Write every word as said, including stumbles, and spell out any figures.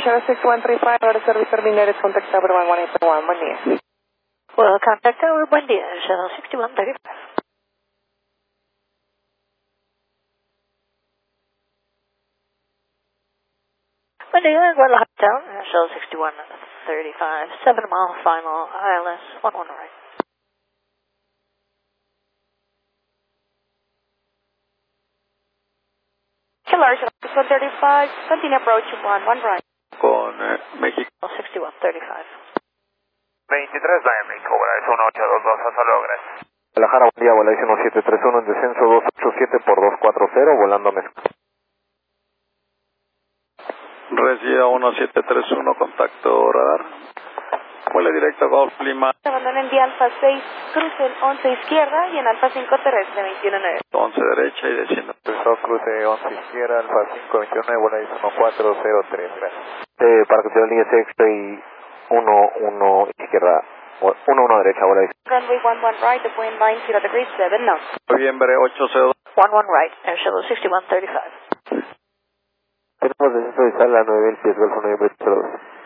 Shuttle six one three five, ahora service terminated, contact tower one one eight one, buen día. Well, contact tower, buen día, Shuttle sixty-one thirty-five. Buen día, Guadalajara Town, Shuttle sixty-one thirty-five, seven mile final, I L S, one one right. Killer, Shuttle six one thirty-five, continue approach one one right. Con eh, México. sixty-one thirty-five. veintitrés Miami, Cobra, es uno ocho dos dos, hasta luego, gracias. Guadalajara, buen día, vuela uno siete tres uno en descenso dos ocho siete por dos cuatro cero, volando a México. Reciba uno siete tres uno, contacto radar. Vuela directo Golf Lima. Abandonen en vía Alfa seis, cruce once izquierda y en Alfa cinco terrestre veintiuno nueve. once derecha y desciendo. Cruzó cruce once izquierda, Alfa cinco veintiuno nueve, vuela uno cuatro cero tres, gracias. Eh, para que te línea extra y uno uno izquierda, uno uno derecha, vuela. Runway one one right, deploying nine zero degrees, seven knots. Noviembre ocho cero dos. one one right, Air Shuttle sixty-one thirty-five. Tenemos descenso de sala nueve mil pies, Golfo Noviembre ocho cero dos.